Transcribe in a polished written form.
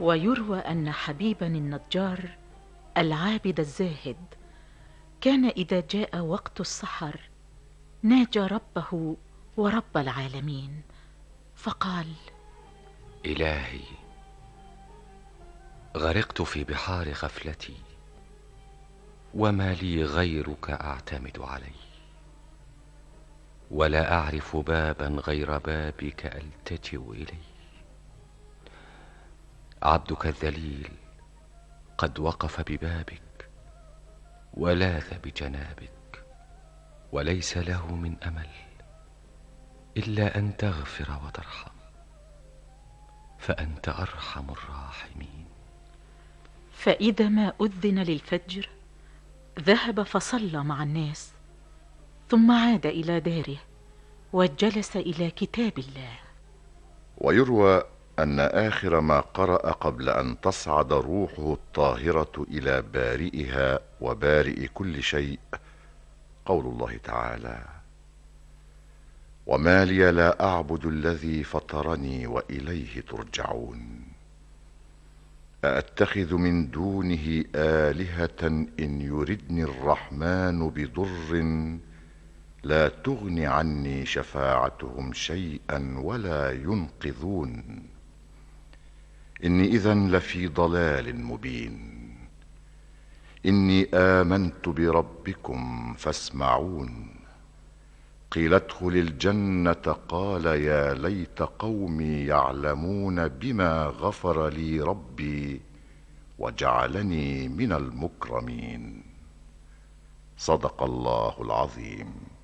ويروى أن حبيبا النجار العابد الزاهد كان إذا جاء وقت السحر ناجى ربه ورب العالمين فقال: إلهي، غرقت في بحار غفلتي، وما لي غيرك أعتمد عليه، ولا أعرف بابا غير بابك ألتجئ إليه. عبدك الذليل قد وقف ببابك ولاذ بجنابك، وليس له من أمل إلا أن تغفر وترحم، فأنت أرحم الراحمين. فإذا ما أذن للفجر ذهب فصلى مع الناس، ثم عاد إلى داره وجلس إلى كتاب الله. ويروى أن آخر ما قرأ قبل أن تصعد روحه الطاهرة إلى بارئها وبارئ كل شيء قول الله تعالى: وما لي لا أعبد الذي فطرني وإليه ترجعون. أأتخذ من دونه آلهة إن يردني الرحمن بضر لا تغن عني شفاعتهم شيئا ولا ينقذون. إني إذن لفي ضلال مبين. إني آمنت بربكم فاسمعون. قيل ادخل الجنة قال يا ليت قومي يعلمون بما غفر لي ربي وجعلني من المكرمين. صدق الله العظيم.